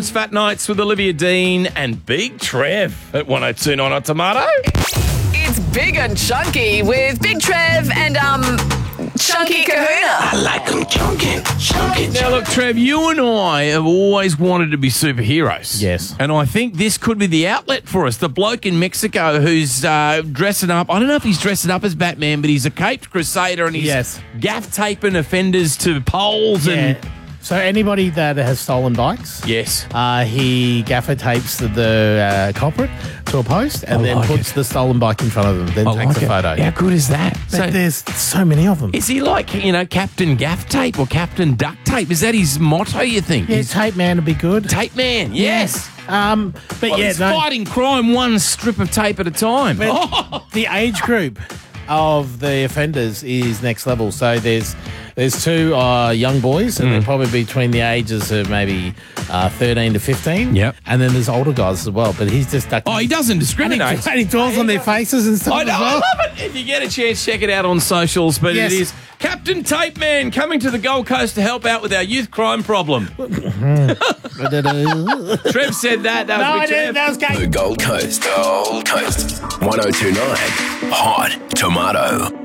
Breakfast Fat Nights with Olivia Dean and Big Trev at 102.9 on Tomato. It's Big and Chunky with Big Trev and Chunky Kahuna. I like them chunky. Now, look, Trev, you and I have always wanted to be superheroes. Yes. And I think this could be the outlet for us. The bloke in Mexico who's dressing up, I don't know if he's dressing up as Batman, but he's a caped crusader and he's gaff taping offenders to poles and... So anybody that has stolen bikes, Yes. he gaffer tapes the culprit to a post and then puts the stolen bike in front of them, then takes a photo. How good is that? But there's so many of them. Is he like, Captain Gaff Tape or Captain Duct Tape? Is that his motto, you think? Yeah, Tape Man would be good. Tape Man, yes. But fighting crime one strip of tape at a time. The age group of the offenders is next level. So there's two young boys, and they're probably between the ages of maybe 13 to 15. Yep. And then there's older guys as well. But he's just ducking. Oh, he doesn't discriminate. And he draws on their faces and stuff. I know, as well. I love it. If you get a chance, check it out on socials. But Yes. it is Captain Tape Man coming to the Gold Coast to help out with our youth crime problem. Trev said that. That was No, with I Trev. didn't. That was The Gold Coast. 102.9 Hot Tomato.